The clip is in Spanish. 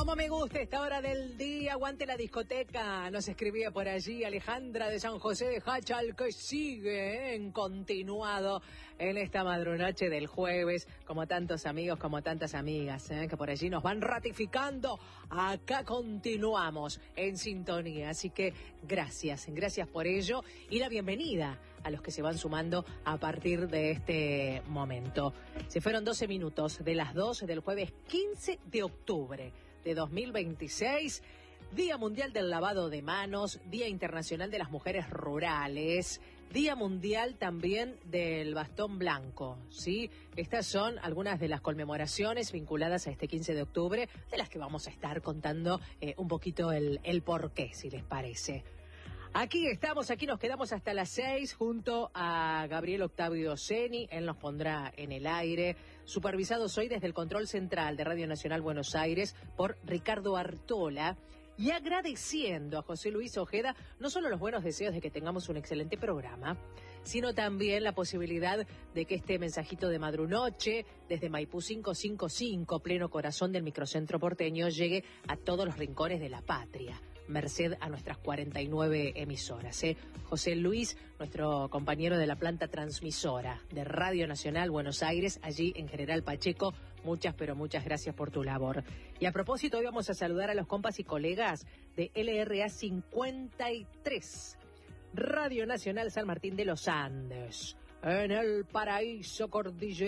Como me gusta esta hora del día, aguante la discoteca. Nos escribía por allí Alejandra de San José de Hachal, que sigue en continuado en esta madrunoche del jueves, como tantos amigos, como tantas amigas, que por allí nos van ratificando. Acá continuamos en sintonía, así que gracias por ello y la bienvenida a los que se van sumando a partir de este momento. Se fueron 12 minutos de las 12 del jueves 15 de octubre de 2026, Día Mundial del Lavado de Manos, Día Internacional de las Mujeres Rurales, Día Mundial también del Bastón Blanco, ¿sí? Estas son algunas de las conmemoraciones vinculadas a este 15 de octubre, de las que vamos a estar contando un poquito el porqué, si les parece. Aquí estamos, aquí nos quedamos hasta las 6 junto a Gabriel Octavio Ceni. Él nos pondrá en el aire. Supervisados hoy desde el control central de Radio Nacional Buenos Aires por Ricardo Artola. Y agradeciendo a José Luis Ojeda no solo los buenos deseos de que tengamos un excelente programa, sino también la posibilidad de que este mensajito de madrunoche desde Maipú 555, pleno corazón del microcentro porteño, llegue a todos los rincones de la patria, merced a nuestras 49 emisoras. José Luis, nuestro compañero de la planta transmisora de Radio Nacional Buenos Aires, allí en General Pacheco, muchas, pero muchas gracias por tu labor. Y a propósito, hoy vamos a saludar a los compas y colegas de LRA 53, Radio Nacional San Martín de los Andes, en el paraíso cordillero.